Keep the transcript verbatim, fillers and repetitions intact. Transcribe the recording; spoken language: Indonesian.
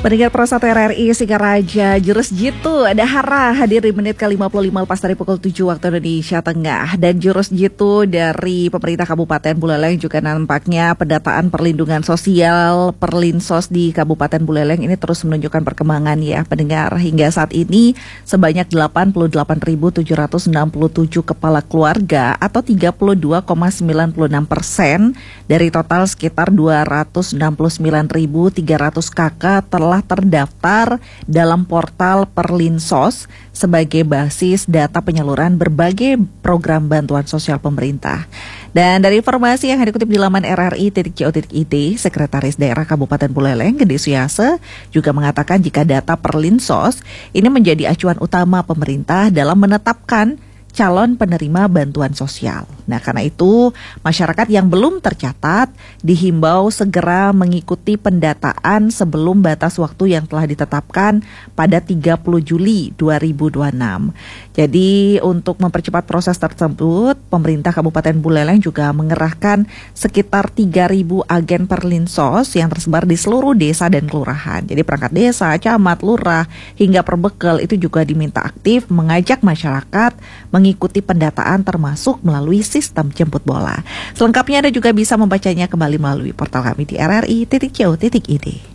Pendengar Pro satu R R I Singaraja, Jurus Jitu Dahara hadir di menit ke lima puluh lima lepas dari pukul tujuh waktu Indonesia Tengah. Dan Jurus Jitu dari pemerintah Kabupaten Buleleng juga nampaknya pendataan perlindungan sosial Perlinsos di Kabupaten Buleleng ini terus menunjukkan perkembangan ya pendengar. Hingga saat ini sebanyak delapan puluh delapan ribu tujuh ratus enam puluh tujuh kepala keluarga atau tiga puluh dua koma sembilan enam persen dari total sekitar dua ratus enam puluh sembilan ribu tiga ratus kakak telah telah terdaftar dalam portal Perlinsos sebagai basis data penyaluran berbagai program bantuan sosial pemerintah. Dan dari informasi yang dikutip di laman r r i titik co titik i d, Sekretaris Daerah Kabupaten Buleleng, Gede Suyase, juga mengatakan jika data Perlinsos ini menjadi acuan utama pemerintah dalam menetapkan calon penerima bantuan sosial. Nah, karena itu masyarakat yang belum tercatat dihimbau segera mengikuti pendataan sebelum batas waktu yang telah ditetapkan pada tiga puluh Juli dua ribu dua puluh enam. Jadi untuk mempercepat proses tersebut, pemerintah Kabupaten Buleleng juga mengerahkan sekitar tiga ribu agen Perlinsos yang tersebar di seluruh desa dan kelurahan. Jadi perangkat desa, camat, lurah, hingga perbekel itu juga diminta aktif mengajak masyarakat mengikuti pendataan termasuk melalui sistem jemput bola. Selengkapnya Anda juga bisa membacanya kembali melalui portal kami di r r i titik co titik i d.